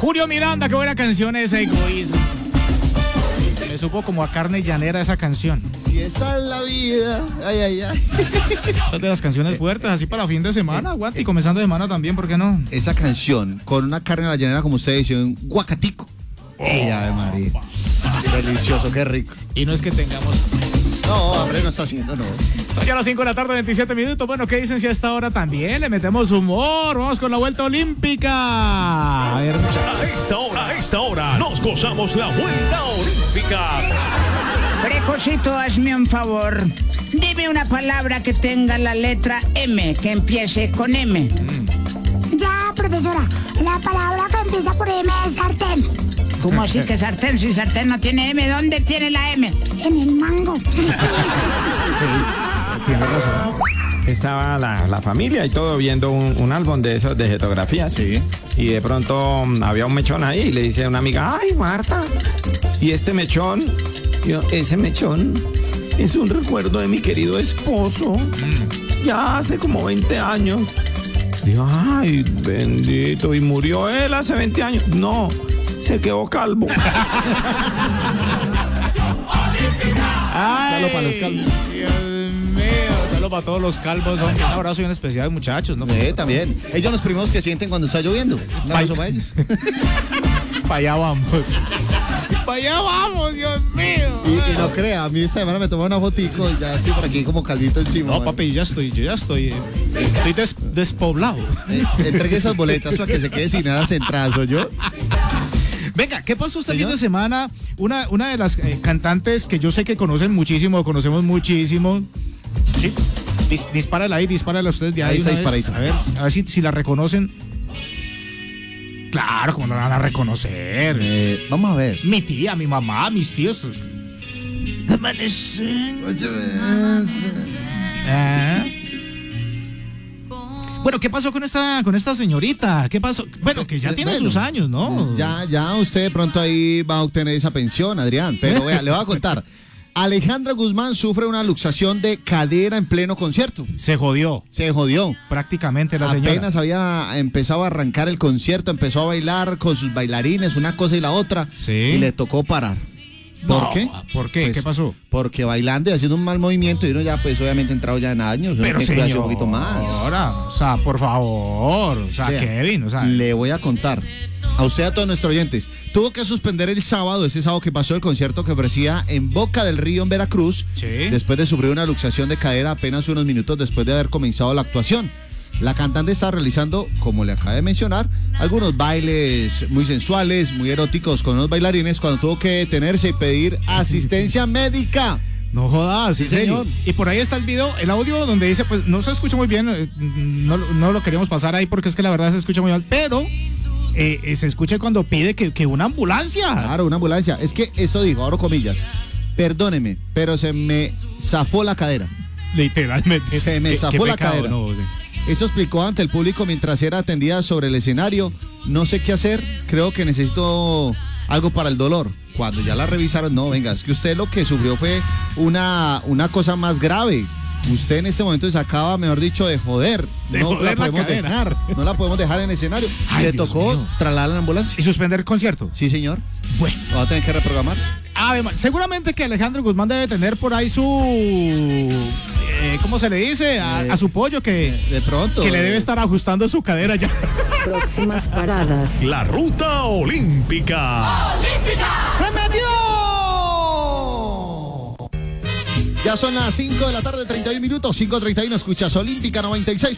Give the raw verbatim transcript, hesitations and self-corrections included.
Julio Miranda, qué buena canción esa, Egoísmo. Me supo como a carne llanera esa canción. Si esa es la vida. Ay, ay, ay. Son de las canciones fuertes, así para fin de semana, aguante, y comenzando de semana también, ¿por qué no? Esa canción, con una carne a la llanera, como ustedes dicen, un guacatico. Oh, ¡Ey, Ave María! Delicioso, qué rico. Y no es que tengamos... No, hombre, no está haciendo, no. Son ya las cinco de la tarde, veintisiete minutos. Bueno, ¿qué dicen si a esta hora también le metemos humor? Vamos con la vuelta olímpica. A ver. A esta hora, a esta hora, nos gozamos la vuelta olímpica. Frecosito, hazme un favor. Dime una palabra que tenga la letra M, que empiece con M. Mm. Ya, profesora, la palabra que empieza por M es sartén. ¿Cómo así que sartén? Si sartén no tiene M, ¿dónde tiene la M? En el mango. Estaba la, la familia y todo viendo un, un álbum de esos de fotografías. Sí. Y de pronto um, había un mechón ahí y le dice a una amiga, ay, Marta, ¿y este mechón? Y yo, ese mechón es un recuerdo de mi querido esposo. Mm. Ya hace como veinte años. Digo, ay, bendito. ¿Y murió él hace veinte años? No, se quedó calvo. Ay, Saludos para los calvos. Dios mío, saludos para todos los calvos. Un abrazo y un especial, muchachos, ¿no? Eh, también. Ellos los primeros que sienten cuando está lloviendo. Un abrazo para ellos. Para allá vamos. Para allá vamos, Dios mío. Y, y no crea, a mí esta semana me tomó una fotico y ya estoy por aquí como caldito encima. No, bueno. papi, yo ya estoy, yo ya estoy, eh, estoy des- despoblado. Eh, entregue esas boletas para que se quede sin nada centrado, yo. Venga, ¿qué pasó este ¿Señor? fin de semana? Una, una de las eh, cantantes que yo sé que conocen muchísimo, conocemos muchísimo. Sí, dis, dispárala ahí, dispárala ustedes de ahí. Ahí está una vez. disparadita. A ver, a ver si, si la reconocen. Claro, como no la van a reconocer. Eh, vamos a ver. Mi tía, mi mamá, mis tíos. Ah. Bueno, ¿qué pasó con esta, con esta señorita? ¿Qué pasó? Bueno, que ya tiene Bueno, sus años, ¿no? Ya, ya usted de pronto ahí va a obtener esa pensión, Adrián. Pero vea, le voy a contar. Alejandra Guzmán sufre una luxación de cadera en pleno concierto. Se jodió Se jodió. prácticamente la señora. Apenas había empezado a arrancar el concierto, empezó a bailar con sus bailarines, una cosa y la otra. Sí. Y le tocó parar. ¿Por No, qué? ¿Por qué? Pues, ¿Qué pasó? Porque bailando y haciendo un mal movimiento y uno ya pues obviamente entrado ya en años. uno Pero tiene que cuidarse señora, un poquito más. o sea, por favor, o sea, Vea, Kevin, o sea. Le voy a contar. A usted, a todos nuestros oyentes, tuvo que suspender el sábado, ese sábado que pasó, el concierto que ofrecía en Boca del Río, en Veracruz, Sí. después de sufrir una luxación de cadera apenas unos minutos después de haber comenzado la actuación. La cantante está realizando, como le acaba de mencionar, algunos bailes muy sensuales, muy eróticos con unos bailarines cuando tuvo que detenerse y pedir asistencia médica. No jodas, Sí, en serio. señor. Y por ahí está el video, el audio donde dice, pues no se escucha muy bien, eh, no, no lo queríamos pasar ahí porque es que la verdad se escucha muy mal, pero eh, eh, se escucha cuando pide que, que una ambulancia. Claro, una ambulancia. Es que esto dijo, abro comillas, perdóneme, pero se me zafó la cadera. Literalmente. Se me Qué- zafó qué la pecado, cadera. no, sí. Eso explicó ante el público mientras era atendida sobre el escenario. No sé qué hacer, creo que necesito algo para el dolor. Cuando ya la revisaron, no, venga, es que usted lo que sufrió fue una, una cosa más grave. Usted en este momento se acaba, mejor dicho, de joder. De no joder la la podemos cadera. dejar, no la podemos dejar en el escenario. Ay, Le Dios tocó mío. trasladar a la ambulancia. Y suspender el concierto. Sí, señor. Bueno. Lo va a tener que reprogramar. Además, seguramente que Alejandro Guzmán debe tener por ahí su... eh, ¿cómo se le dice? A, Eh, a su pollo que, De pronto. que le debe eh, estar ajustando su cadera ya. Próximas paradas. La ruta olímpica. ¡Se metió! Ya son las cinco de la tarde, treinta y un minutos. cinco treinta y uno, escuchas Olímpica noventa y seis.